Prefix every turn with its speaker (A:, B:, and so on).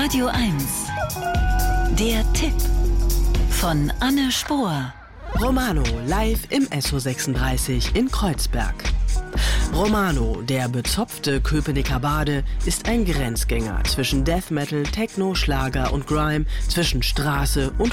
A: Radio 1. Der Tipp von Anne Spohr.
B: Romano live im SO36 in Kreuzberg. Romano, der bezopfte Köpenicker Bade, ist ein Grenzgänger zwischen Death Metal, Techno, Schlager und Grime, zwischen Straße und